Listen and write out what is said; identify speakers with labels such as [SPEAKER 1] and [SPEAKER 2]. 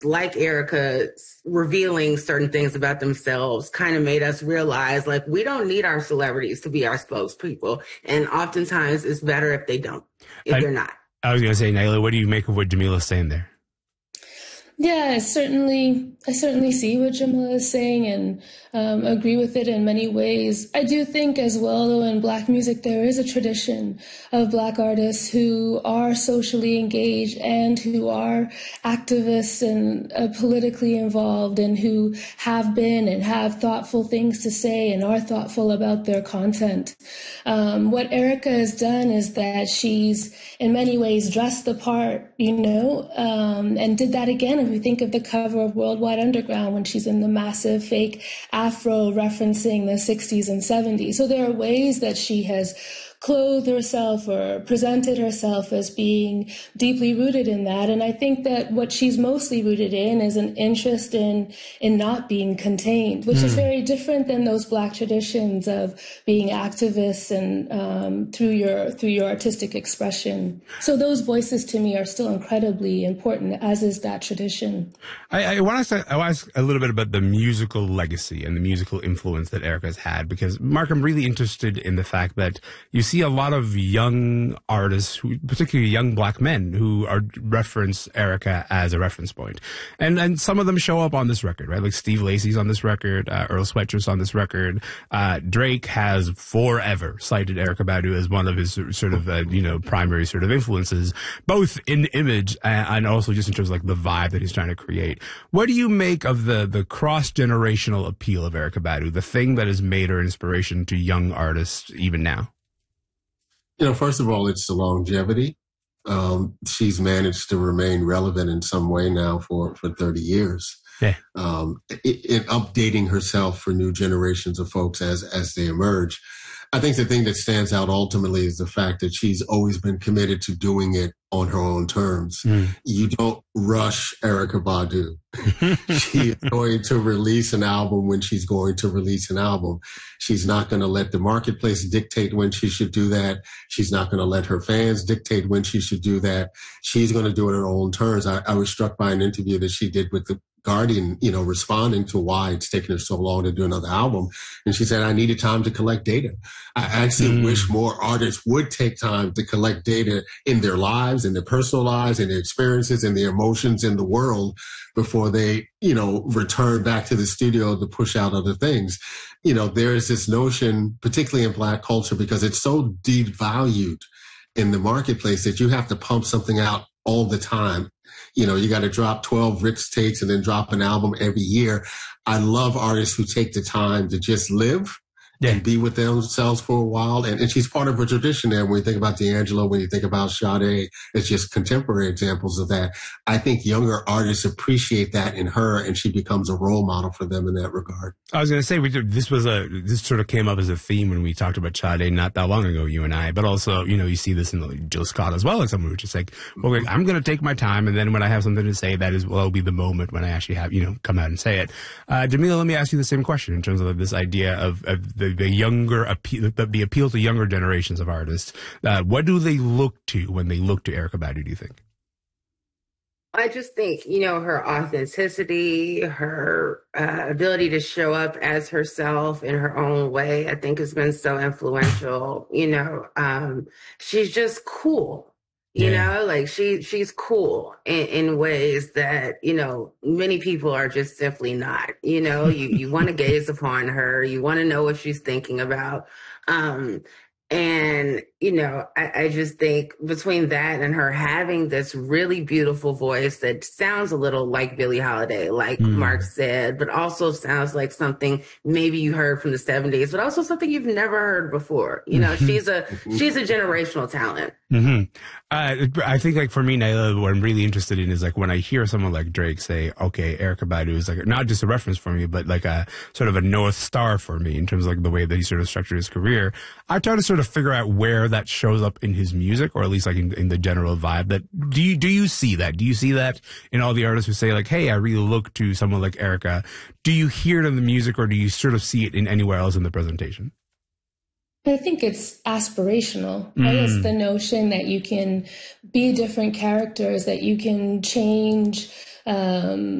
[SPEAKER 1] like Erica revealing certain things about themselves kind of made us realize, like, we don't need our celebrities to be our spokespeople. And oftentimes it's better if they don't, if they're not.
[SPEAKER 2] I was going to say, Nyla, what do you make of what Jamila's saying there?
[SPEAKER 3] Yeah, I certainly see what Jamila is saying and agree with it in many ways. I do think as well, though, in Black music, there is a tradition of Black artists who are socially engaged and who are activists and politically involved and who have been and have thoughtful things to say and are thoughtful about their content. What Erica has done is that she's in many ways dressed the part, and did that again. If we think of the cover of Worldwide Underground when she's in the massive fake afro referencing the 60s and 70s. So there are ways that she has clothed herself or presented herself as being deeply rooted in that. And I think that what she's mostly rooted in is an interest in not being contained, which is very different than those Black traditions of being activists and through your artistic expression. So those voices to me are still incredibly important, as is that tradition.
[SPEAKER 2] I want to ask a little bit about the musical legacy and the musical influence that Erica has had, because, Mark, I'm really interested in the fact that you see a lot of young artists, particularly young Black men, who reference Erica as a reference point. And some of them show up on this record, right? Like Steve Lacy's on this record, Earl Sweatshirt's on this record. Drake has forever cited Erykah Badu as one of his sort of, primary sort of influences, both in image and also just in terms of like the vibe that he's trying to create. What do you make of the cross-generational appeal of Erykah Badu, the thing that has made her an inspiration to young artists even now?
[SPEAKER 4] First of all, it's the longevity. She's managed to remain relevant in some way now for 30 years.
[SPEAKER 2] Yeah.
[SPEAKER 4] In updating herself for new generations of folks as they emerge. I think the thing that stands out ultimately is the fact that she's always been committed to doing it on her own terms. You don't rush Erykah Badu. She is going to release an album when she's going to release an album. She's not going to let the marketplace dictate when she should do that. She's not going to let her fans dictate when she should do that. She's going to do it on her own terms. I was struck by an interview that she did with the Guardian, responding to why it's taken her so long to do another album. And she said, I needed time to collect data. I actually wish more artists would take time to collect data in their lives, in their personal lives, in their experiences, and their emotions in the world before they, return back to the studio to push out other things. There is this notion, particularly in Black culture, because it's so devalued in the marketplace that you have to pump something out all the time. You got to drop 12 Rick's takes and then drop an album every year. I love artists who take the time to just live and be with themselves for a while. And she's part of a tradition there. When you think about D'Angelo, when you think about Sade, it's just contemporary examples of that. I think younger artists appreciate that in her, and she becomes a role model for them in that regard.
[SPEAKER 2] I was going to say, this sort of came up as a theme when we talked about Sade not that long ago, you and I, but also, you see this in Jill Scott as well, as someone who's just like, okay, I'm going to take my time, and then when I have something to say, that'll be the moment when I actually have, come out and say it. Jamila, let me ask you the same question in terms of this idea of the younger appeal, the appeal to younger generations of artists. What do they look to when they look to Erykah Badu, do you think?
[SPEAKER 1] I just think, her authenticity, her ability to show up as herself in her own way, I think has been so influential. She's just cool. She's cool in ways that, many people are just simply not. You want to gaze upon her. You want to know what she's thinking about. And, I just think between that and her having this really beautiful voice that sounds a little like Billie Holiday, like Mark said, but also sounds like something maybe you heard from the 70s, but also something you've never heard before. She's a generational talent.
[SPEAKER 2] I think, like, for me, Nyla, what I'm really interested in is, like, when I hear someone like Drake say, okay, Erykah Badu is, like, not just a reference for me, but, like, a sort of a North Star for me in terms of, like, the way that he sort of structured his career. I try to sort of figure out where that shows up in his music, or at least, like, in the general vibe. That do you see that? Do you see that in all the artists who say, like, hey, I really look to someone like Erykah? Do you hear it in the music, or do you sort of see it in anywhere else in the presentation?
[SPEAKER 3] I think it's aspirational, right? It's the notion that you can be different characters, that you can change um,